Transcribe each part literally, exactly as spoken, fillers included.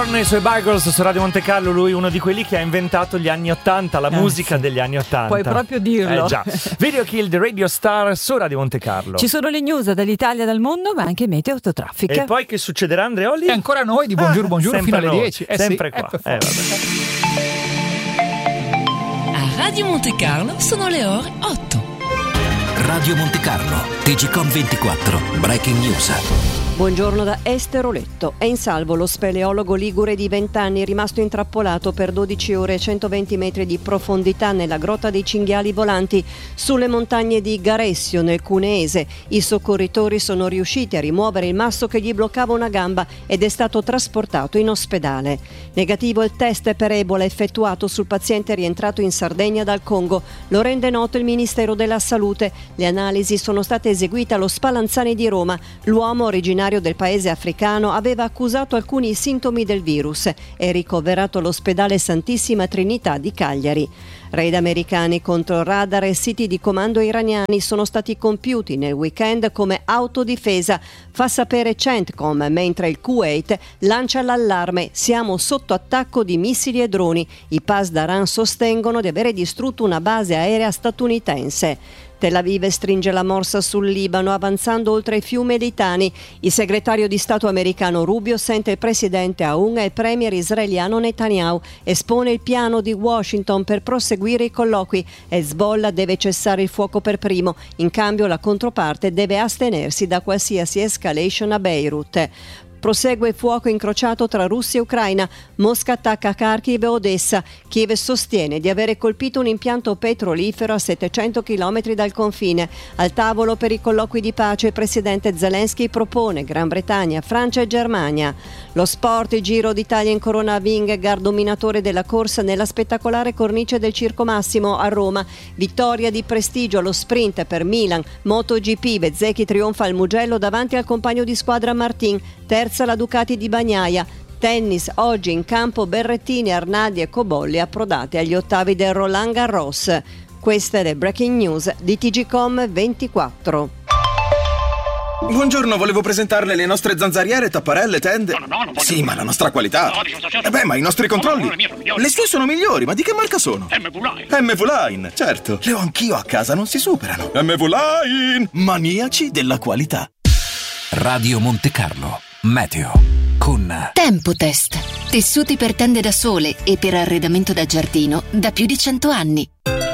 I suoi Bagels su Radio Monte Carlo, lui uno di quelli che ha inventato gli anni ottanta, la eh, musica sì. degli anni ottanta. Puoi proprio dirlo. Eh già. Video Kill the Radio Star su Radio Monte Carlo. Ci sono le news dall'Italia e dal mondo, ma anche meteo autotraffic. E poi che succederà, Andreoli? E ancora noi di Buongiorno ah, Buongiorno fino alle noi. dieci. Eh sempre sì, qua. Eh, eh, vabbè. A Radio Monte Carlo sono le ore otto. Radio Monte Carlo, T G Com ventiquattro, Breaking News. Buongiorno da Esteroletto. È in salvo lo speleologo ligure di venti anni rimasto intrappolato per dodici ore e centoventi metri di profondità nella grotta dei cinghiali volanti sulle montagne di Garessio nel Cuneese. I soccorritori sono riusciti a rimuovere il masso che gli bloccava una gamba ed è stato trasportato in ospedale. Negativo il test per Ebola effettuato sul paziente rientrato in Sardegna dal Congo. Lo rende noto il Ministero della Salute. Le analisi sono state eseguite allo Spallanzani di Roma. L'uomo originario del paese africano aveva accusato alcuni sintomi del virus e ricoverato all'ospedale Santissima Trinità di Cagliari. Raid americani contro radar e siti di comando iraniani sono stati compiuti nel weekend come autodifesa, fa sapere Centcom, mentre il Kuwait lancia l'allarme: siamo sotto attacco di missili e droni. I Pasdaran sostengono di avere distrutto una base aerea statunitense. Tel Aviv stringe la morsa sul Libano avanzando oltre il fiume Litani. Il segretario di Stato americano Rubio sente il presidente Aoun e il premier israeliano Netanyahu. Espone il piano di Washington per proseguire i colloqui. Hezbollah deve cessare il fuoco per primo. In cambio la controparte deve astenersi da qualsiasi escalation a Beirut. Prosegue il fuoco incrociato tra Russia e Ucraina. Mosca attacca Kharkiv e Odessa. Kiev sostiene di avere colpito un impianto petrolifero a settecento chilometri dal confine. Al tavolo per i colloqui di pace il presidente Zelensky propone Gran Bretagna, Francia e Germania. Lo sport, il Giro d'Italia in Corona Vingegaard, dominatore della corsa nella spettacolare cornice del Circo Massimo a Roma. Vittoria di prestigio allo sprint per Milan. MotoGP, Bezzecchi trionfa al Mugello davanti al compagno di squadra Martin. Terza la Ducati di Bagnaia. Tennis, oggi in campo Berrettini, Arnaldi e Cobolli approdati agli ottavi del Roland Garros. Queste è le breaking news di T G Com ventiquattro. Buongiorno, volevo presentarle le nostre zanzariere, tapparelle, tende. No, no, no, non voglio. Sì, ma la nostra qualità. No, diciamo, certo. Eh beh, ma i nostri controlli. No, no, le mie sono migliori. Le sue sono migliori, ma di che marca sono? M V Line. M V Line, certo. Le ho anch'io a casa, non si superano. M V Line, maniaci della qualità. Radio Monte Carlo, meteo con Tempotest. Tessuti per tende da sole e per arredamento da giardino da più di cento anni.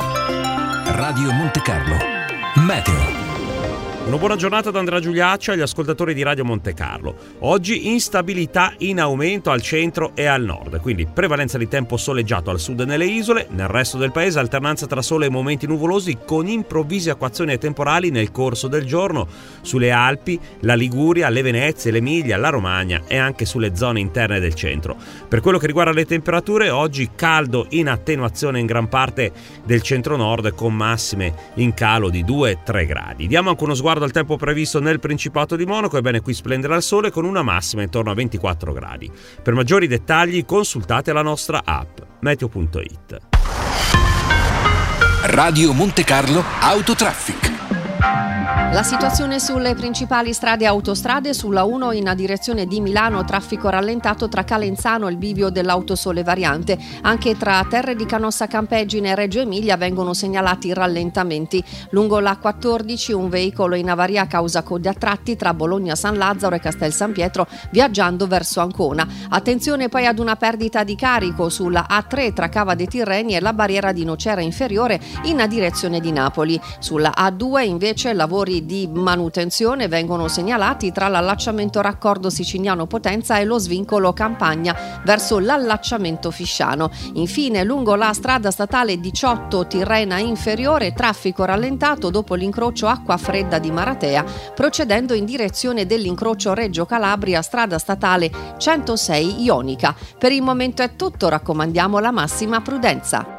Radio Monte Carlo, meteo. Una buona giornata da Andrea Giuliaccio agli ascoltatori di Radio Monte Carlo. Oggi instabilità in aumento al centro e al nord, quindi prevalenza di tempo soleggiato al sud e nelle isole, nel resto del paese alternanza tra sole e momenti nuvolosi con improvvise acquazzoni e temporali nel corso del giorno sulle Alpi, la Liguria, le Venezie, l'Emilia, la Romagna e anche sulle zone interne del centro. Per quello che riguarda le temperature, oggi caldo in attenuazione in gran parte del centro-nord con massime in calo di due tre gradi. Diamo anche uno sguardo al tempo previsto nel Principato di Monaco. Ebbene, qui splenderà il sole con una massima intorno a ventiquattro gradi. Per maggiori dettagli consultate la nostra app meteo punto it. Radio Monte Carlo Autotraffic. La situazione sulle principali strade e autostrade: sulla uno in direzione di Milano traffico rallentato tra Calenzano e il bivio dell'Autosole variante. Anche tra Terre di Canossa Campeggine e Reggio Emilia vengono segnalati rallentamenti. Lungo la quattordici un veicolo in avaria causa code a tratti tra Bologna San Lazzaro e Castel San Pietro viaggiando verso Ancona. Attenzione poi ad una perdita di carico sulla A tre tra Cava dei Tirreni e la barriera di Nocera Inferiore in direzione di Napoli. Sulla A due invece lavori di manutenzione vengono segnalati tra l'allacciamento raccordo Siciliano Potenza e lo svincolo Campagna verso l'allacciamento Fisciano. Infine, lungo la strada statale diciotto Tirrena Inferiore, traffico rallentato dopo l'incrocio Acqua Fredda di Maratea, procedendo in direzione dell'incrocio Reggio Calabria, strada statale centosei Ionica. Per il momento è tutto, raccomandiamo la massima prudenza.